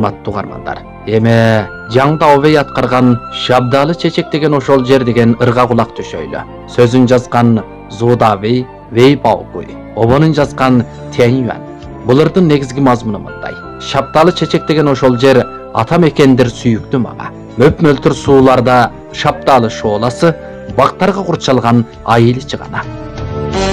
урматтуу угармандар. Эме жаңда обей аткарган Шабдалы чечек деген ошол жер деген ырга кулак төшөйлү. Сөзүн жазган Зудавей Вей Баокуй, обонун жазган Тянь Юань. Булардын негизги мазмуну мындай. Шабдалы чечек деген ошол жер ата мекендер сүйүктүү мага. Мөп-мөлтүр сууларда Шабдалы шооласы бактарга курчалган айыл чыгана.